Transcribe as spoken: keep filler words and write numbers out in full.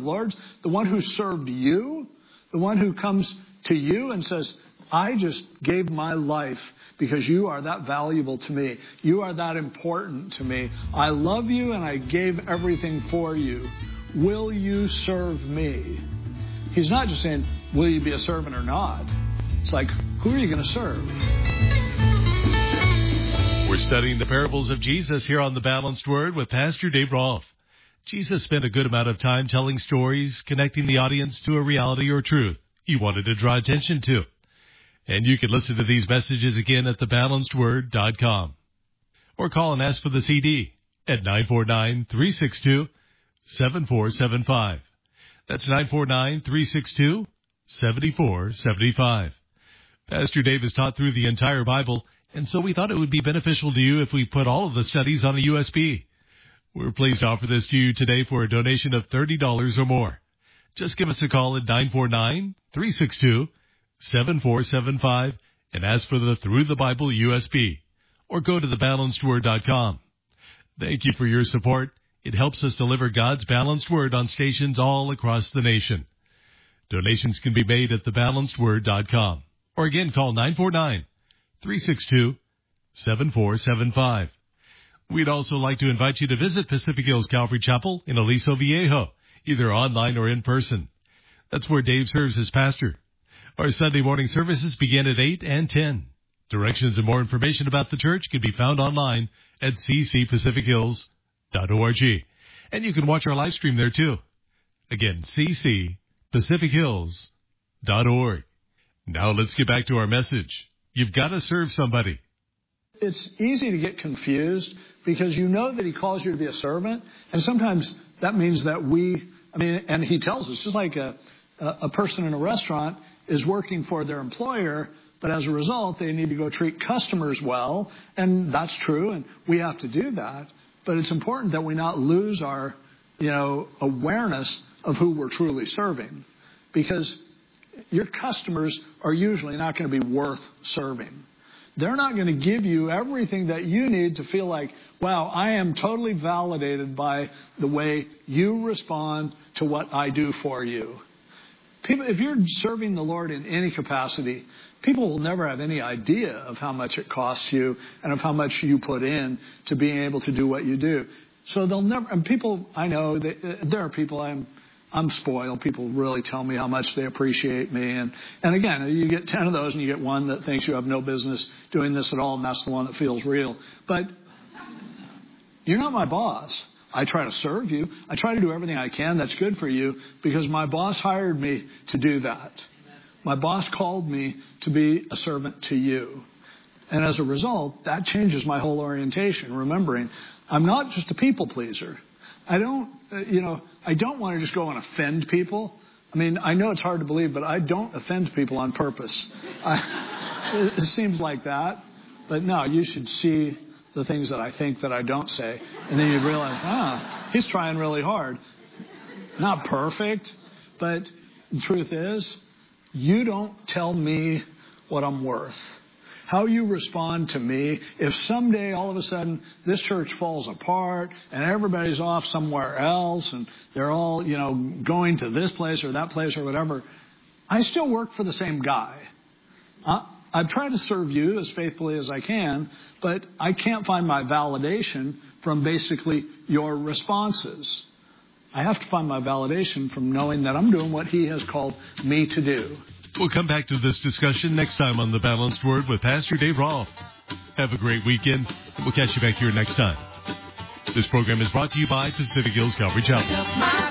lords, the one who served you, the one who comes to you and says, I just gave my life because you are that valuable to me. You are that important to me. I love you and I gave everything for you. Will you serve me? He's not just saying, will you be a servant or not? It's like, who are you going to serve? We're studying the parables of Jesus here on The Balanced Word with Pastor Dave Rolfe. Jesus spent a good amount of time telling stories, connecting the audience to a reality or truth he wanted to draw attention to. And you can listen to these messages again at the balanced word dot com. Or call and ask for the C D at nine four nine, three six two, seven four seven five. That's nine four nine, three six two, seven four seven five. Pastor Dave has taught through the entire Bible, and so we thought it would be beneficial to you if we put all of the studies on a U S B. We're pleased to offer this to you today for a donation of thirty dollars or more. Just give us a call at nine four nine, three six two, seven four seven five and ask for the Through the Bible U S B, or go to the balanced word dot com. Thank you for your support. It helps us deliver God's balanced word on stations all across the nation. Donations can be made at the balanced word dot com, or again call nine four nine, three six two, seven four seven five. We'd also like to invite you to visit Pacific Hills Calvary Chapel in Aliso Viejo, either online or in person. That's where Dave serves as pastor. Our Sunday morning services begin at eight and ten. Directions and more information about the church can be found online at c c pacific hills dot org. And you can watch our live stream there too. Again, c c pacific hills dot org. Now let's get back to our message. You've got to serve somebody. It's easy to get confused because you know that he calls you to be a servant. And sometimes that means that we, I mean, and he tells us, just like a, a person in a restaurant is working for their employer, but as a result, they need to go treat customers well. And that's true, and we have to do that. But it's important that we not lose our, you know, awareness of who we're truly serving, because your customers are usually not going to be worth serving. They're not going to give you everything that you need to feel like, wow, I am totally validated by the way you respond to what I do for you. People, if you're serving the Lord in any capacity, people will never have any idea of how much it costs you and of how much you put in to being able to do what you do. So they'll never, and people, I know, that there are people, I'm I'm spoiled. People really tell me how much they appreciate me. And, and again, you get ten of those and you get one that thinks you have no business doing this at all, and that's the one that feels real. But you're not my boss. I try to serve you. I try to do everything I can that's good for you because my boss hired me to do that. My boss called me to be a servant to you. And as a result, that changes my whole orientation, remembering I'm not just a people pleaser. I don't, uh, you know, I don't want to just go and offend people. I mean, I know it's hard to believe, but I don't offend people on purpose. I, it, it seems like that. But no, you should see the things that I think that I don't say. And then you realize, ah, he's trying really hard. Not perfect, but the truth is, you don't tell me what I'm worth. How you respond to me, if someday all of a sudden this church falls apart and everybody's off somewhere else and they're all, you know, going to this place or that place or whatever, I still work for the same guy. Uh, I've tried to serve you as faithfully as I can, but I can't find my validation from basically your responses. I have to find my validation from knowing that I'm doing what he has called me to do. We'll come back to this discussion next time on The Balanced Word with Pastor Dave Rolfe. Have a great weekend, and we'll catch you back here next time. This program is brought to you by Pacific Hills Calvary Chapel.